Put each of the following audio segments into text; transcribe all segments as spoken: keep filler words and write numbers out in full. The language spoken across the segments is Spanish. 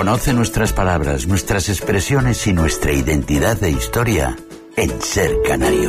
Conoce nuestras palabras, nuestras expresiones y nuestra identidad e historia en Ser Canario.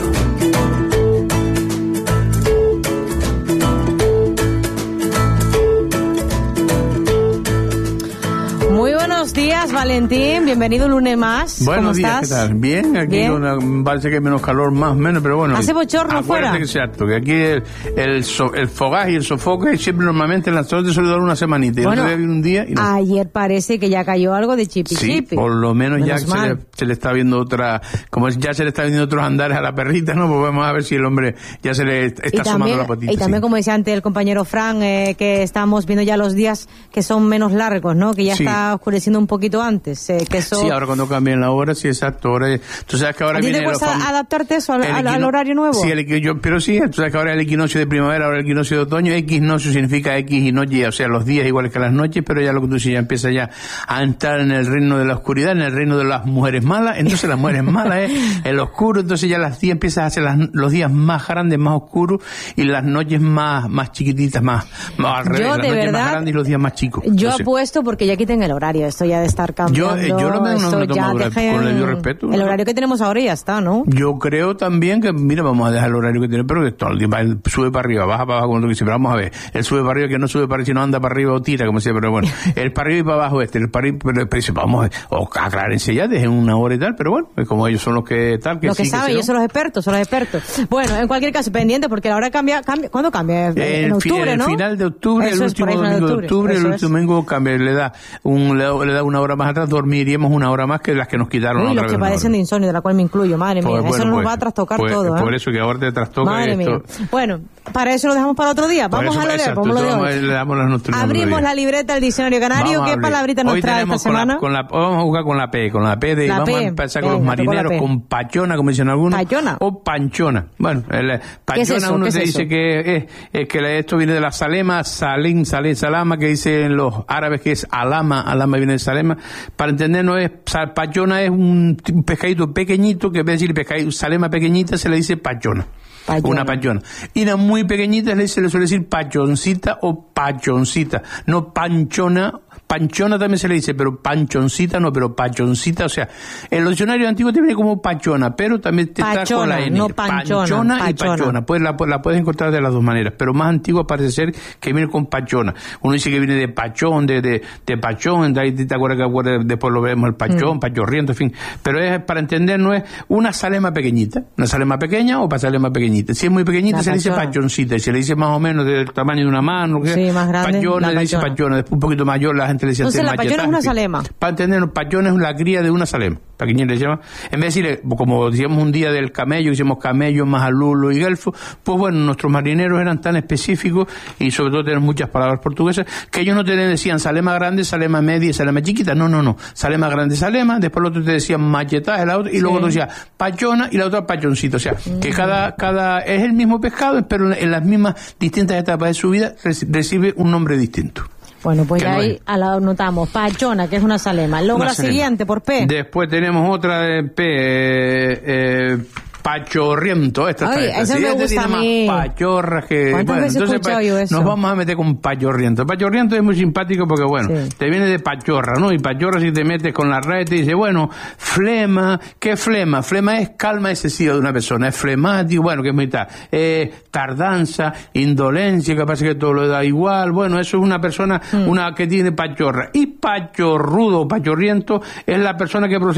Muy buenos días, Valentín. Bienvenido un lunes más. Buenos ¿Cómo días, estás? ¿qué tal? Bien, aquí Bien. Una, parece que hay menos calor, más o menos, pero bueno. ¿Hace bochorno fuera? Que exacto, que aquí el, el, so, el fogaje y el sofoque siempre normalmente en las zonas de soledad una semanita. Y Bueno, el otro día viene un día y no. Ayer parece que ya cayó algo de chipi Sí, chipi. por lo menos, menos ya se le, se le está viendo otra, como ya se le está viendo otros andares a la perrita, ¿no? Pues vamos a ver si el hombre ya se le está y asomando también, la patita. Y también, sí. como decía antes el compañero Fran, eh, que estamos viendo ya los días que son menos largos, ¿no? Que ya Sí. está oscureciendo un poquito antes. Eh, que eso... Sí, ahora cuando cambien la hora, sí, exacto. Ahora, tú sabes que ahora ¿A ti te viene cuesta los fam- adaptarte eso al, el al, equino- al horario nuevo? Sí, el equi- yo, pero sí, tú sabes que ahora el equinoccio de primavera, ahora el equinoccio de otoño. Equinoccio significa X y noche, o sea, los días iguales que las noches, pero ya lo que tú dices, ya empieza ya a entrar en el reino de la oscuridad, en el reino de las mujeres malas. Entonces las mujeres malas es el oscuro, entonces ya las días empiezan a hacer las, los días más grandes, más oscuros, y las noches más, más chiquititas, más, más al revés, Yo, las de noches verdad, más grandes y los días más chicos. Yo Entonces, apuesto porque ya quiten el horario, esto ya de estar yo, cambiando. eh, yo lo veo una, esto una ya tomadura, dejen con el debido respeto. el ¿no? horario que tenemos ahora y ya está, ¿no? Yo creo también que, mira, vamos a dejar el horario que tiene, pero que todo el día va, él sube para arriba, baja para abajo, como tú dices, pero vamos a ver, él sube para arriba, que no sube para arriba, sino anda para arriba o tira, como decía, pero bueno, el para arriba y para abajo este, el para arriba, pero, pero dice, vamos a ver, o aclárense ya, dejen una hora y tal, pero bueno, es como ellos son los que tal, que Lo que sí, saben, que ellos son los expertos, son los expertos. Bueno, en cualquier caso, pendiente, porque la hora cambia, cambia ¿cuándo cambia? En, El, en octubre, el ¿no? final de octubre, Eso el es, por último ahí, final domingo de octubre, el Eso último es. domingo cambia, le da un, le, da- le da una hora más atrás, dormiríamos una hora más que las que nos quitaron Uy, otra los vez que una padecen hora. de insomnio, de la cual me incluyo, madre mía, Pues, eso bueno, nos pues, va a trastocar pues, todo, ¿eh? Por eso que ahora te trastoca Madre esto. mía. Bueno, para eso lo dejamos para otro día. Por Vamos eso, a lo de, exacto, vamos a lo de vamos a- hoy. le damos las noticias otro Abrimos día. la libreta del diccionario canario. Vamos a ¿Qué abrir. palabrita nos Hoy trae esta tenemos con la- semana? Con la, vamos a jugar con la P, con la P de, La vamos P. a empezar con Venga, los tocó la marineros, P. con pachona, como dicen algunos. ¿Pachona? O panchona. Bueno, el, pachona es eso? uno ¿Qué es te eso? dice que es, es que la- esto viene de la salema, salim, salé, salama, que dicen los árabes que es alama, alama viene de salema. Para entendernos es, sal- pachona es un, un pescadito pequeñito, que en vez de decir pescadito, salema pequeñita, se le dice pachona. Pachona. Una pachona. Y las muy pequeñitas le- se le suele decir pachoncita o pachoncita, no panchona. Panchona también se le dice, pero panchoncita no, pero pachoncita, o sea, en los diccionarios antiguos te viene como pachona, pero también te está Pachona, con la N. no panchona, y pachona. pachona. Pues la, la puedes encontrar de las dos maneras, pero más antiguo parece ser que viene con pachona. Uno dice que viene de pachón, de, de, de pachón, de ahí te acuerdas que acuerdas, después lo vemos el pachón, Mm. pachorriento, en fin. Pero es, para entender, no es una salema pequeñita, una salema pequeña o salema pequeñita. Si es muy pequeñita La se le dice pachona. pachoncita, y se le dice más o menos del tamaño de una mano, que Sí, más grande, pachona, la le dice pachona. pachona, después un poquito mayor la gente le dice Entonces, la machetaje, pachona es una en fin. salema. Para entender, pachona es la cría de una salema. ¿Para quién le llama? En vez de decirle, como decíamos un día del camello, hicimos camello, majalulo y gelfo, pues bueno, nuestros marineros eran tan específicos y sobre todo tienen muchas palabras portuguesas que ellos no te decían salema grande, salema media y salema chiquita. No, no, no. Salema grande, salema, después el otro te decían machetaje, la otra, y luego Sí. te decía pachona y la otra pachoncito. O sea, que cada, cada, es el mismo pescado, pero en las mismas distintas etapas de su vida reci- recibe un nombre distinto. Bueno, pues Que ya no ahí es. a la anotamos. Pachona, que es una salema. Luego Una la salema. siguiente, por P. Después tenemos otra de P, eh, eh, pachorriento. Esta Ay, está, esta. esa Sí, me este gusta tiene a mí. más pachorras que... ¿Cuántas veces he entonces escuchado pa- yo eso? nos vamos a meter con pachorriento. Pachorriento es muy simpático porque, bueno, Sí. te viene de pachorra, ¿no? Y pachorra si te metes con la red te dice, bueno, flema, ¿qué flema? Flema es calma excesiva de una persona, es flemático, bueno, que es muy tal. Eh, tardanza, indolencia, que pasa que todo lo da igual, bueno, eso es una persona, Mm. una que tiene pachorra. Y pachorrudo, pachorriento, es la persona que procede